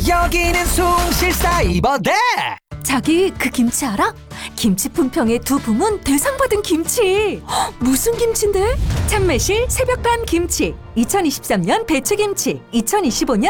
여기는 숭실사이버대. 자기 그 김치 알아? 김치 품평의 두 부문 대상 받은 김치. 헉, 무슨 김치인데? 참매실 새벽밤 김치, 2023년 배추김치, 2025년